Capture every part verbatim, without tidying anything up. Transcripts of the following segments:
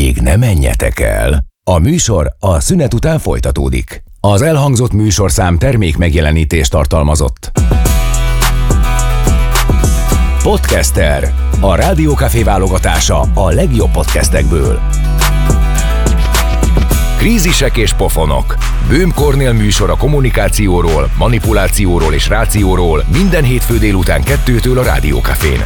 Még ne menjetek el. A műsor a szünet után folytatódik. Az elhangzott műsorszám termék megjelenítést tartalmazott. Podcaster. A Rádiókafé válogatása a legjobb podcastekből. Krízisek és pofonok. Böhm Kornél műsor a kommunikációról, manipulációról és rációról minden hétfő délután kettőtől a Rádiókafén.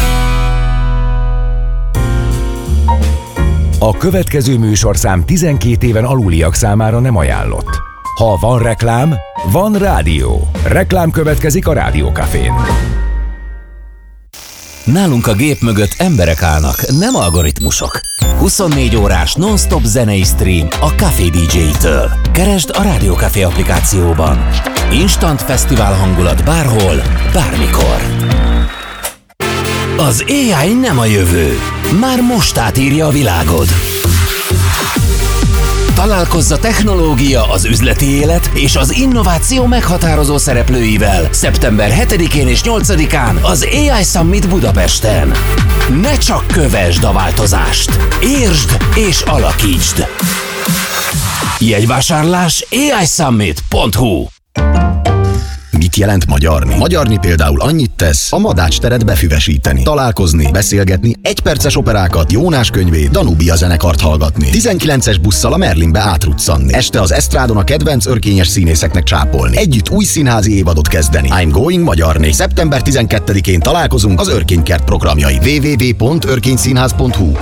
A következő műsorszám tizenkét éven aluliak számára nem ajánlott. Ha van reklám, van rádió. Reklám következik a Rádiókafén. Nálunk a gép mögött emberek állnak, nem algoritmusok. huszonnégy órás non-stop zenei stream a Café dé dzsé-től. Keresd a Rádiókafé applikációban. Instant fesztivál hangulat bárhol, bármikor. Az á i nem a jövő. Már most átírja a világod. Találkozz a technológia, az üzleti élet és az innováció meghatározó szereplőivel szeptember hetedikén és nyolcadikán az á i Summit Budapesten. Ne csak kövesd a változást, értsd és alakítsd! Jegyvásárlás á i summit pont hu. Mit jelent magyarni? Magyarni például annyit tesz, a Madács teret befüvesíteni, találkozni, beszélgetni, egyperces operákat, Jónás könyvét, Danubia zenekart hallgatni, tizenkilences busszal a Merlinbe átruccanni, este az esztrádon a kedvenc örkényes színészeknek csápolni, együtt új színházi évadot kezdeni. I'm going magyarni. szeptember tizenkettedikén találkozunk az Örkénykert programjai. double-u double-u double-u pont örkényszínház pont hu.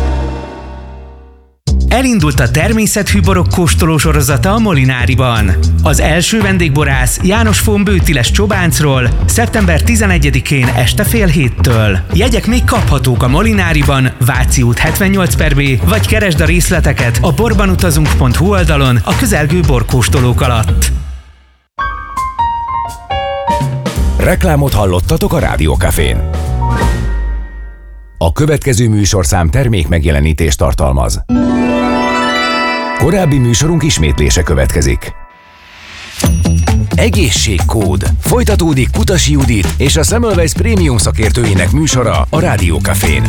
Elindult a természetű borok kóstoló sorozata a Molináriban. Az első vendégborász János von Bőtiles Csobáncról szeptember tizenegyedikén este fél héttől. Jegyek még kaphatók a Molináriban, Váci út hetvennyolc per B, vagy keresd a részleteket a borbanutazunk pont hu oldalon a közelgő borkóstolók alatt. Reklámot hallottatok a Rádiókafén. A következő műsorszám termék megjelenítést tartalmaz. Korábbi műsorunk ismétlése következik. Egészségkód. Folytatódik Kutasi Judit és a Semmelweis Prémium szakértőinek műsora a Rádiókafén.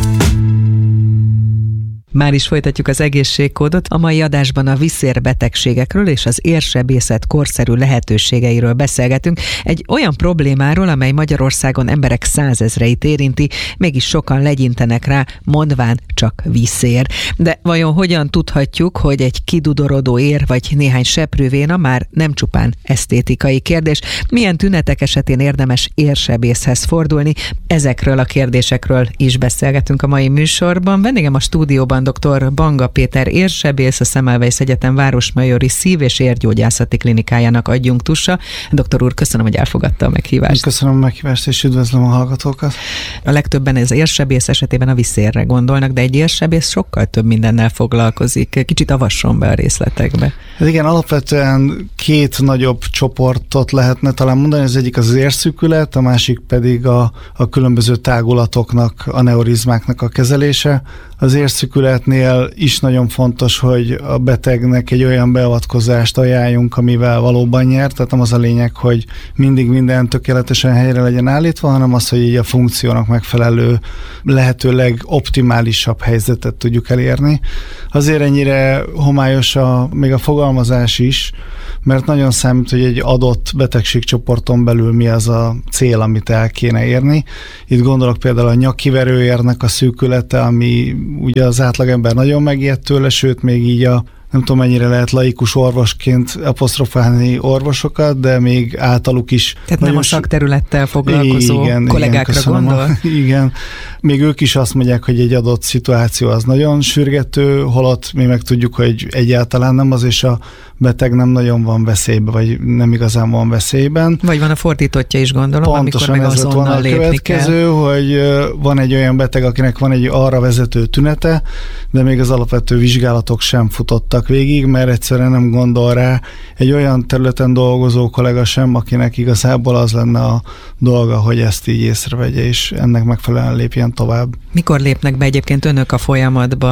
Már is folytatjuk az egészségkódot. A mai adásban a viszérbetegségekről és az érsebészet korszerű lehetőségeiről beszélgetünk. Egy olyan problémáról, amely Magyarországon emberek százezreit érinti, mégis sokan legyintenek rá, mondván csak viszér. De vajon hogyan tudhatjuk, hogy egy kidudorodó ér vagy néhány seprővéna már nem csupán esztétikai kérdés? Milyen tünetek esetén érdemes érsebészhez fordulni? Ezekről a kérdésekről is beszélgetünk a mai műsorban. Vendégem a stúdióban dr. Banga Péter érsebész, a Semmelweis Egyetem Városmajori Szív- és Érgyógyászati Klinikájának adjunktusa. Doktor úr, köszönöm, hogy elfogadta a meghívást. Köszönöm a meghívást, és üdvözlöm a hallgatókat. A legtöbben az érsebész esetében a viszérre gondolnak, de egy érsebész sokkal több mindennel foglalkozik. Kicsit avasson be a részletekbe. Hát igen, alapvetően két nagyobb csoportot lehetne talán mondani. Az egyik az érszűkület, a másik pedig a, a különböző tágulatoknak, aneurizmáknak a kezelése. Az érszűkületnél is nagyon fontos, hogy a betegnek egy olyan beavatkozást ajánljunk, amivel valóban nyer. Tehát nem az a lényeg, hogy mindig minden tökéletesen helyre legyen állítva, hanem az, hogy így a funkciónak megfelelő, lehetőleg optimálisabb helyzetet tudjuk elérni. Azért ennyire homályos a, még a fogalmazás is, mert nagyon számít, hogy egy adott betegségcsoporton belül mi az a cél, amit el kéne érni. Itt gondolok például a nyakkiverőérnek a szűkülete, ami ugye az átlagember nagyon megijed tőle, sőt még így a nem tudom, mennyire lehet laikus orvosként apostrofálni orvosokat, de még általuk is... Tehát nem a szakterülettel foglalkozó igen, kollégákra igen, gondol? Igen. Még ők is azt mondják, hogy egy adott szituáció az nagyon sürgető, holott mi meg tudjuk, hogy egyáltalán nem az, és a beteg nem nagyon van veszélyben, vagy nem igazán van veszélyben. Vagy van a fordítottja is, gondolom, pontosan amikor meg azonnal lépni következő, kell. hogy van egy olyan beteg, akinek van egy arra vezető tünete, de még az alapvető vizsgálatok sem futottak végig, mert egyszerűen nem gondol rá egy olyan területen dolgozó kollega sem, akinek igazából az lenne a dolga, hogy ezt így észrevegye, és ennek megfelelően lépjen tovább. Mikor lépnek be egyébként önök a folyamatba?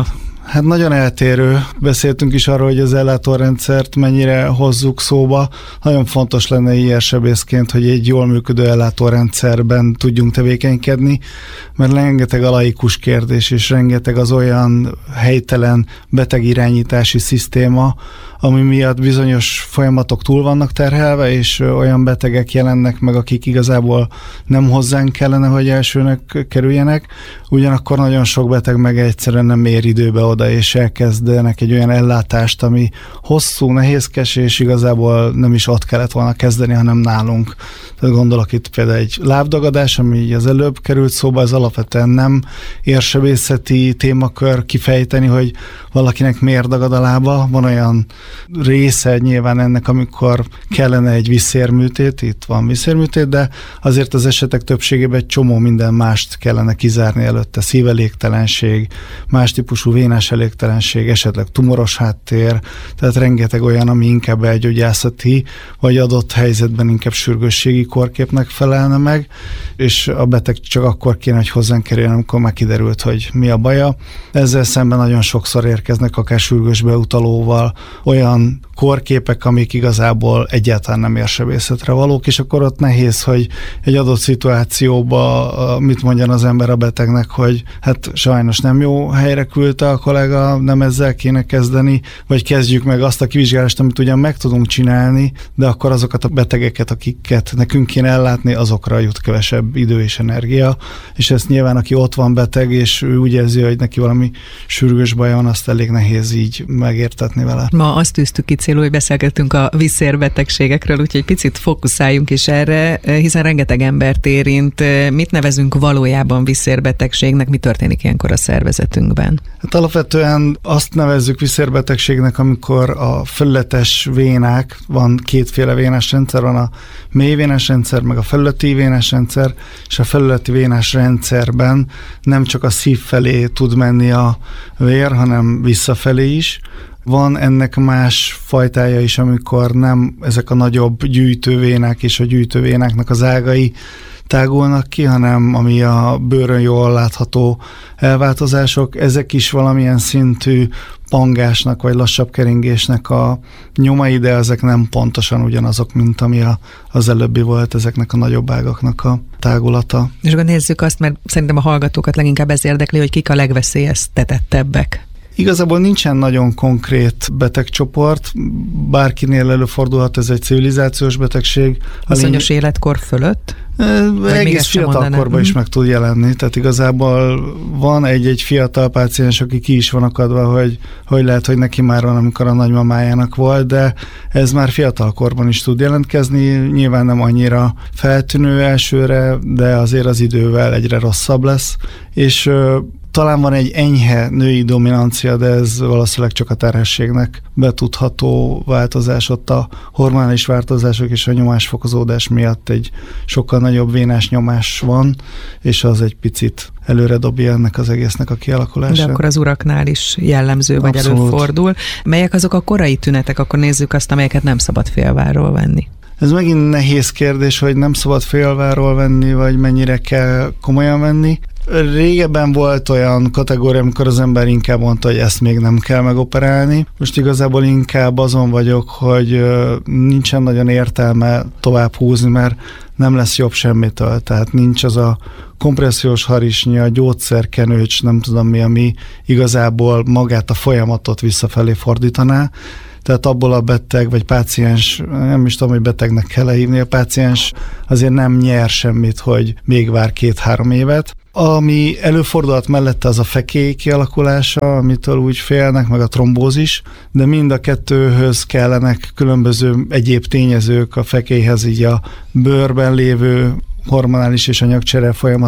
Hát nagyon eltérő. Beszéltünk is arról, hogy az ellátórendszert mennyire hozzuk szóba. Nagyon fontos lenne érsebészként, hogy egy jól működő ellátórendszerben tudjunk tevékenykedni, mert rengeteg a laikus kérdés, és rengeteg az olyan helytelen betegirányítási szisztéma, ami miatt bizonyos folyamatok túl vannak terhelve, és olyan betegek jelennek meg, akik igazából nem hozzánk kellene, hogy elsőnek kerüljenek. Ugyanakkor nagyon sok beteg meg egyszerűen nem ér időbe oda, és elkezdenek egy olyan ellátást, ami hosszú, nehézkes, és igazából nem is ott kellett volna kezdeni, hanem nálunk. Tehát gondolok itt például egy lábdagadás, ami az előbb került szóba, ez alapvetően nem érsebészeti témakör kifejteni, hogy valakinek miért dagad a lába. Van olyan része nyilván ennek, amikor kellene egy viszérműtét, itt van viszérműtét, de azért az esetek többségében egy csomó minden mást kellene kizárni előtte. Szívelégtelenség, más típusú vénás elégtelenség, esetleg tumoros háttér, tehát rengeteg olyan, ami inkább elgyógyászati, vagy adott helyzetben inkább sürgősségi kórképnek felelne meg, és a beteg csak akkor kéne, hogy hozzánk kerüljön, amikor már kiderült, hogy mi a baja. Ezzel szemben nagyon sokszor érkeznek akár sürgős beutalóval olyan kórképek, amik igazából egyáltalán nem érsebészetre valók, és akkor ott nehéz, hogy egy adott szituációban mit mondjan az ember a betegnek, hogy hát sajnos nem jó helyre küldte a kollega, nem ezzel kéne kezdeni, vagy kezdjük meg azt a kivizsgálást, amit ugyan meg tudunk csinálni, de akkor azokat a betegeket, akiket nekünk kéne ellátni, azokra jut kevesebb idő és energia, és ezt nyilván, aki ott van beteg, és ő úgy érzi, hogy neki valami sürgős baja van, azt elég nehéz így megértetni vele. Ma azt tűztük ki célul, hogy beszélgetünk a viszérbetegségekről, úgyhogy picit fókuszáljunk is erre, hiszen rengeteg embert érint. Mit nevezünk valójában viszérbetegségnek, mi történik ilyenkor a szervezetünkben? Hát alapvetően azt nevezzük viszérbetegségnek, amikor a felületes vénák, van kétféle vénás rendszer, van a mély vénás rendszer, meg a felületi vénás rendszer, és a felületi vénás rendszerben nem csak a szív felé tud menni a vér, hanem visszafelé is. Van ennek más fajtája is, amikor nem ezek a nagyobb gyűjtővénák és a gyűjtővénáknak az ágai tágulnak ki, hanem ami a bőrön jól látható elváltozások, ezek is valamilyen szintű pangásnak vagy lassabb keringésnek a nyomai, de ezek nem pontosan ugyanazok, mint ami a, az előbbi volt, ezeknek a nagyobb ágaknak a tágulata. És akkor nézzük azt, mert szerintem a hallgatókat leginkább ez érdekli, hogy kik a legveszélyeztetettebbek. Igazából nincsen nagyon konkrét betegcsoport, bárkinél előfordulhat, ez egy civilizációs betegség. Bizonyos lény... életkor fölött? E, egész fiatalkorban is meg tud jelenni, tehát igazából van egy-egy fiatal páciens, aki ki is van akadva, hogy, hogy lehet, hogy neki már van, amikor a nagymamájának volt, de ez már fiatalkorban is tud jelentkezni, nyilván nem annyira feltűnő elsőre, de azért az idővel egyre rosszabb lesz, és talán van egy enyhe női dominancia, de ez valószínűleg csak a terhességnek betudható változás, ott a hormonális változások és a nyomásfokozódás miatt egy sokkal nagyobb vénás nyomás van, és az egy picit előre dobja ennek az egésznek a kialakulását. De akkor az uraknál is jellemző, vagy Abszolút. Előfordul. Melyek azok a korai tünetek? Akkor nézzük azt, amelyeket nem szabad félvárról venni. Ez megint nehéz kérdés, hogy nem szabad félvárról venni, vagy mennyire kell komolyan venni. Régebben volt olyan kategória, amikor az ember inkább mondta, hogy ezt még nem kell megoperálni. Most igazából inkább azon vagyok, hogy nincsen nagyon értelme tovább húzni, mert nem lesz jobb semmitől. Tehát nincs az a kompressziós harisnya, gyógyszerkenőcs, nem tudom mi, ami igazából magát a folyamatot visszafelé fordítaná. Tehát abból a beteg, vagy páciens, nem is tudom, hogy betegnek kell hívni, a páciens azért nem nyer semmit, hogy még vár két-három évet. Ami előfordulhat mellette, az a fekély kialakulása, amitől úgy félnek, meg a trombózis, de mind a kettőhöz kellenek különböző egyéb tényezők, a fekélyhez így a bőrben lévő hormonális és anyagcsere folyamat